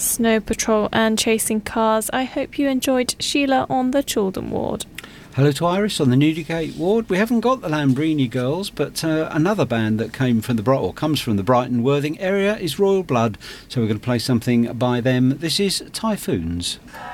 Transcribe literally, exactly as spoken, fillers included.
Snow Patrol and Chasing Cars. I hope you enjoyed Sheila on the Chaldon ward. Hello to Iris on the Newdigate ward. We haven't got the Lambrini Girls, but uh, another band that came from the Bri- or comes from the Brighton Worthing area is Royal Blood. So we're going to play something by them. This is Typhoons.